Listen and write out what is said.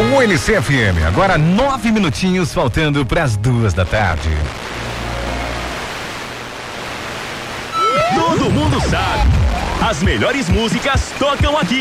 O NCFM, agora 9 minutinhos faltando para as 2 da tarde. Todo mundo sabe, as melhores músicas tocam aqui.